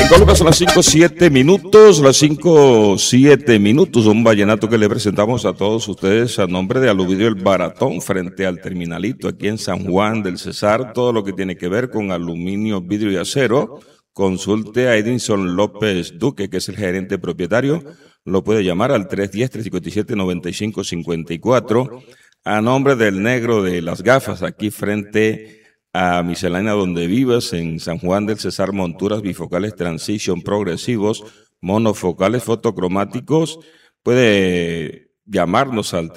En Colombia son las 5:07, las 5:07, un vallenato que le presentamos a todos ustedes a nombre de Aluvidrio El Baratón, frente al terminalito aquí en San Juan del Cesar. Todo lo que tiene que ver con aluminio, vidrio y acero, consulte a Edinson López Duque, que es el gerente propietario. Lo puede llamar al 310-357-9554, a nombre del negro de las gafas, aquí frente a Miscelánea Donde Vivas, en San Juan del Cesar. Monturas bifocales Transition progresivos, monofocales fotocromáticos. Puede llamarnos al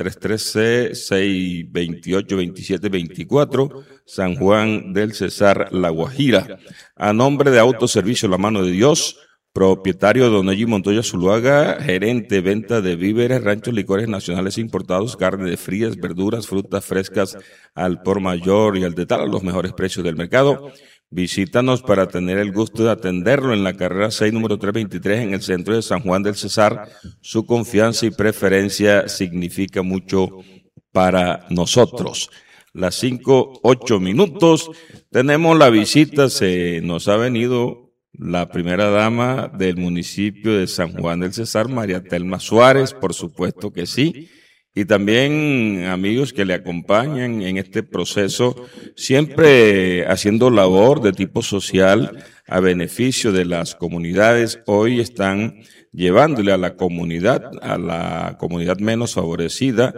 313-628-2724, San Juan del Cesar, La Guajira. A nombre de Autoservicio La Mano de Dios, propietario Don Eji Montoya Zuluaga, gerente venta de víveres, ranchos, licores nacionales importados, carne de frías, verduras, frutas frescas al por mayor y al detalle, a los mejores precios del mercado. Visítanos para tener el gusto de atenderlo en la carrera 6, número 323, en el centro de San Juan del Cesar. Su confianza y preferencia significa mucho para nosotros. Las 5:08, tenemos la visita, se nos ha venido la primera dama del municipio de San Juan del Cesar, María Telma Suárez, por supuesto que sí, y también amigos que le acompañan en este proceso, siempre haciendo labor de tipo social a beneficio de las comunidades. Hoy están llevándole a la comunidad menos favorecida,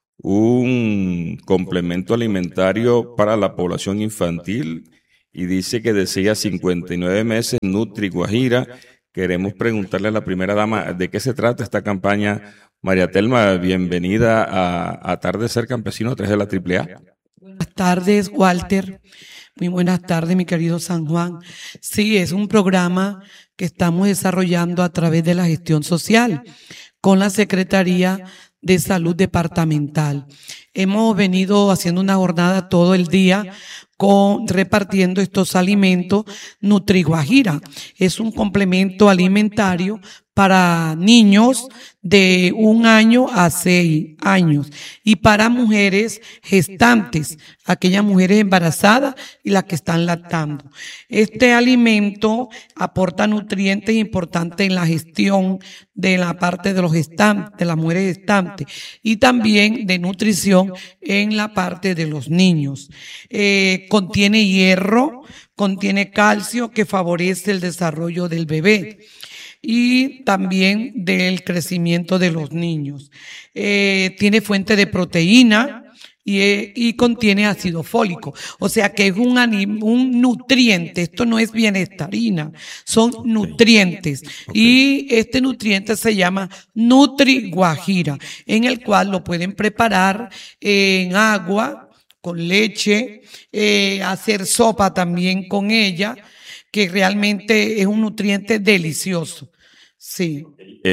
un complemento alimentario para la población infantil, y dice que desea 59 meses, Nutri Guajira. Queremos preguntarle a la primera dama de qué se trata esta campaña. María Telma, bienvenida a Atardecer Campesino a través de la AAA. Buenas tardes, Walter. Muy buenas tardes, mi querido San Juan. Sí, es un programa que estamos desarrollando a través de la gestión social con la Secretaría de Salud Departamental. Hemos venido haciendo una jornada todo el día repartiendo estos alimentos. Nutri Guajira es un complemento alimentario para niños de 1 año a 6 años y para mujeres gestantes, aquellas mujeres embarazadas y las que están lactando. Este alimento aporta nutrientes importantes en la gestión de la parte de los gestantes, de las mujeres gestantes, y también de nutrición en la parte de los niños. Contiene hierro, contiene calcio que favorece el desarrollo del bebé y también del crecimiento de los niños. Tiene fuente de proteína y contiene ácido fólico. O sea que es un nutriente. Esto no es bienestarina, son nutrientes. Y este nutriente se llama Nutri Guajira, en el cual lo pueden preparar en agua, con leche, hacer sopa también con ella, que realmente es un nutriente delicioso. Sí.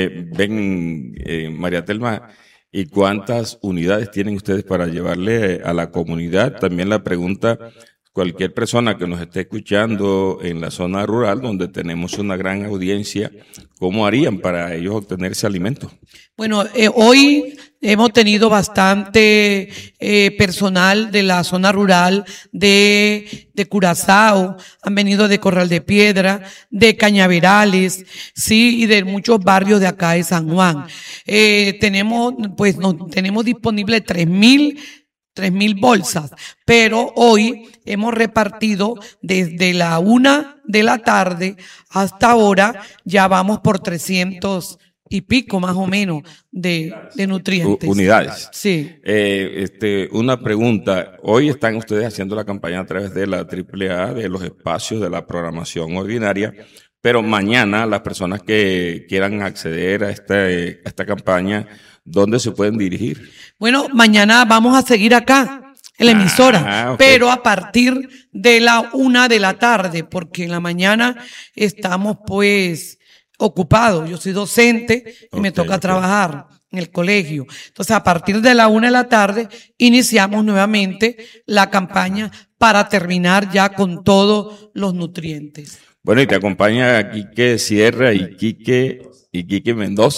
María Telma, ¿y cuántas unidades tienen ustedes para llevarle a la comunidad? También la pregunta, cualquier persona que nos esté escuchando en la zona rural, donde tenemos una gran audiencia, ¿cómo harían para ellos obtener ese alimento? Bueno, hoy hemos tenido bastante personal de la zona rural de Curazao, han venido de Corral de Piedra, de Cañaverales, sí, y de muchos barrios de acá de San Juan. Tenemos disponible 3,000 bolsas, pero hoy hemos repartido desde la 1 de la tarde hasta ahora, ya vamos por 300 y pico más o menos de nutrientes. Unidades. Sí. Una pregunta. Hoy están ustedes haciendo la campaña a través de la AAA, de los espacios de la programación ordinaria, pero mañana las personas que quieran acceder a esta campaña, ¿dónde se pueden dirigir? Bueno, mañana vamos a seguir acá en la emisora, okay, pero a partir de la 1 de la tarde, porque en la mañana estamos ocupados. Yo soy docente y me toca trabajar en el colegio. Entonces, a partir de la 1 de la tarde, iniciamos nuevamente la campaña para terminar ya con todos los nutrientes. Bueno, y te acompaña Quique Sierra y Quique Mendoza.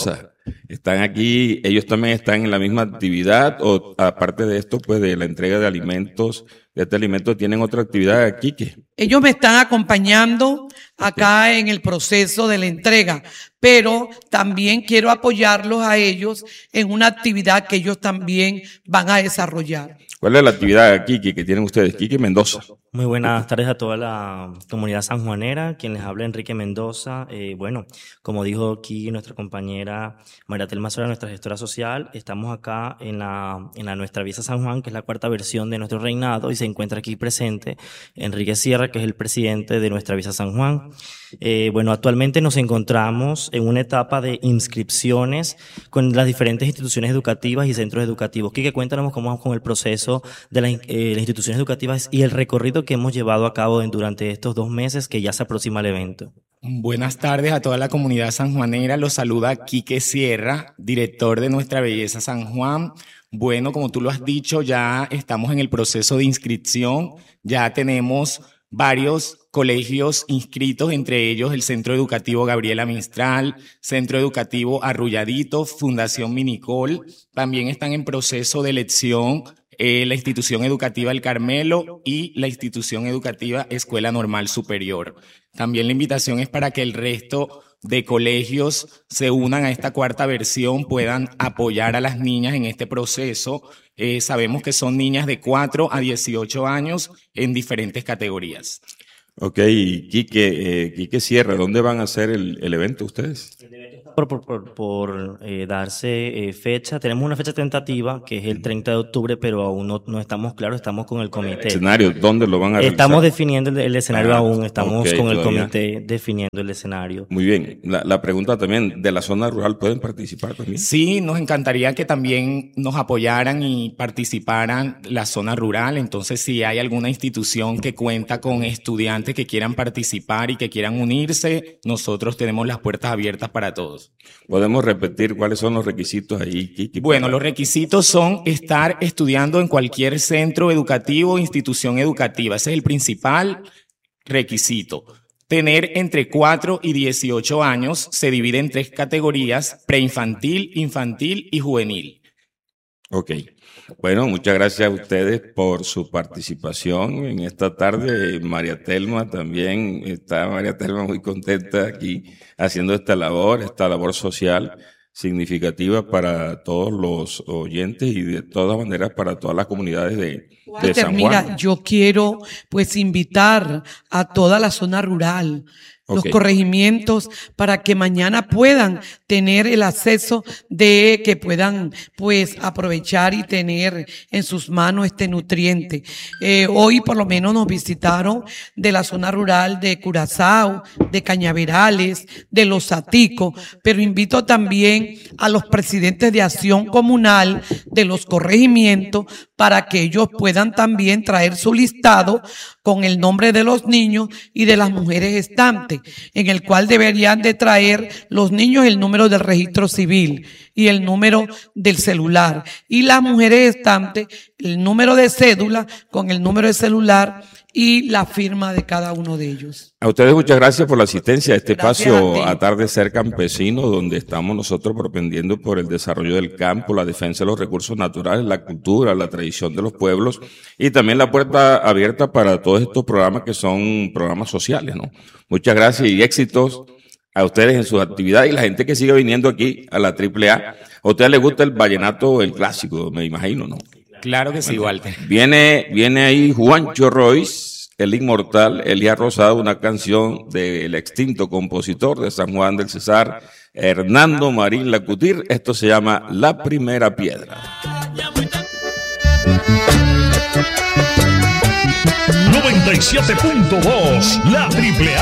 Están aquí, ellos también están en la misma actividad o aparte de esto, pues de la entrega de alimentos, de este alimento, ¿tienen otra actividad aquí? Ellos me están acompañando acá en el proceso de la entrega, pero también quiero apoyarlos a ellos en una actividad que ellos también van a desarrollar. ¿Cuál es la actividad, Kiki, que tienen ustedes? Kiki Mendoza. Muy buenas tardes a toda la comunidad sanjuanera, quien les habla Enrique Mendoza. Bueno, como dijo aquí nuestra compañera María Telma Sola, nuestra gestora social, estamos acá en nuestra Villa San Juan, que es la cuarta versión de nuestro reinado, y se encuentra aquí presente Enrique Sierra, que es el presidente de nuestra Villa San Juan. Bueno, actualmente nos encontramos en una etapa de inscripciones con las diferentes instituciones educativas y centros educativos. Quique, cuéntanos cómo vamos con el proceso de las instituciones educativas y el recorrido que hemos llevado a cabo durante estos 2 meses que ya se aproxima el evento. Buenas tardes a toda la comunidad sanjuanera. Los saluda Quique Sierra, director de Nuestra Belleza San Juan. Bueno, como tú lo has dicho, ya estamos en el proceso de inscripción. Ya tenemos varios colegios inscritos, entre ellos el Centro Educativo Gabriela Mistral, Centro Educativo Arrulladito, Fundación Minicol. También están en proceso de elección la Institución Educativa El Carmelo y la Institución Educativa Escuela Normal Superior. También la invitación es para que el resto de colegios se unan a esta cuarta versión, puedan apoyar a las niñas en este proceso. Sabemos que son niñas de 4 a 18 años en diferentes categorías. Ok, Quique Sierra, ¿dónde van a hacer el evento ustedes? Por darse fecha. Tenemos una fecha tentativa que es el 30 de octubre, pero aún no estamos claros, estamos con el comité. ¿Escenario? ¿Dónde lo van a realizar? Estamos definiendo el escenario aún, estamos con el comité definiendo el escenario. Muy bien. La pregunta también, ¿de la zona rural pueden participar también? Sí, nos encantaría que también nos apoyaran y participaran la zona rural. Entonces, si hay alguna institución que cuenta con estudiantes que quieran participar y que quieran unirse, nosotros tenemos las puertas abiertas para todos. ¿Podemos repetir cuáles son los requisitos ahí, Kiki? Bueno, los requisitos son estar estudiando en cualquier centro educativo o institución educativa. Ese es el principal requisito. Tener entre 4 y 18 años, se divide en 3 categorías: preinfantil, infantil y juvenil. Ok. Bueno, muchas gracias a ustedes por su participación en esta tarde. María Telma también, está María Telma muy contenta aquí haciendo esta labor social significativa para todos los oyentes y de todas maneras para todas las comunidades de San Juan. Mira, yo quiero pues invitar a toda la zona rural, los corregimientos, para que mañana puedan tener el acceso de que puedan pues aprovechar y tener en sus manos este nutriente. Hoy por lo menos nos visitaron de la zona rural de Curazao, de Cañaverales, de Los Aticos, pero invito también a los presidentes de acción comunal de los corregimientos para que ellos puedan también traer su listado con el nombre de los niños y de las mujeres gestantes, en el cual deberían de traer los niños el número del registro civil y el número del celular, y las mujeres gestantes el número de cédula con el número de celular y la firma de cada uno de ellos. A ustedes muchas gracias por la asistencia a este espacio Atardecer Campesino, donde estamos nosotros propendiendo por el desarrollo del campo, la defensa de los recursos naturales, la cultura, la tradición de los pueblos, y también la puerta abierta para todos estos programas que son programas sociales, ¿no? Muchas gracias y éxitos a ustedes en sus actividades y la gente que sigue viniendo aquí a la AAA. ¿A ustedes les gusta el vallenato, el clásico, me imagino, no? Claro que sí, Walter. Viene ahí Juancho Royce, el inmortal Elías Rosado, una canción del extinto compositor de San Juan del Cesar, Hernando Marín Lacutir. Esto se llama La Primera Piedra. 97.2, la AAA.